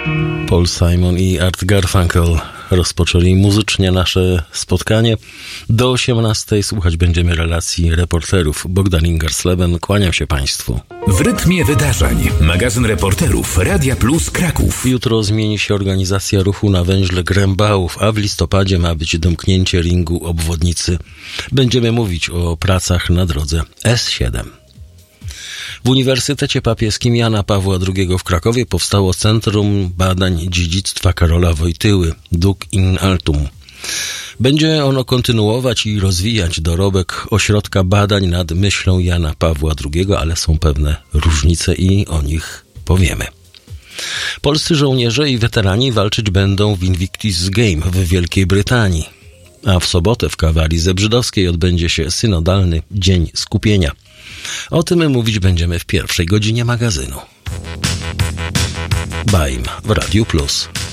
Paul Simon i Art Garfunkel rozpoczęli muzycznie nasze spotkanie. Do 18:00 słuchać będziemy relacji reporterów. Bogdan Ingarsleben, kłaniam się Państwu. W rytmie wydarzeń. Magazyn reporterów Radia Plus Kraków. Jutro zmieni się organizacja ruchu na węźle Grębałów, a w listopadzie ma być domknięcie ringu obwodnicy. Będziemy mówić o pracach na drodze S7. W Uniwersytecie Papieskim Jana Pawła II w Krakowie powstało Centrum Badań Dziedzictwa Karola Wojtyły, Duc in Altum. Będzie ono kontynuować i rozwijać dorobek ośrodka badań nad myślą Jana Pawła II, ale są pewne różnice i o nich powiemy. Polscy żołnierze i weterani walczyć będą w Invictus Game w Wielkiej Brytanii, a w sobotę w Kawarii Zebrzydowskiej odbędzie się synodalny Dzień Skupienia. O tym mówić będziemy w pierwszej godzinie magazynu. Baim w Radiu Plus.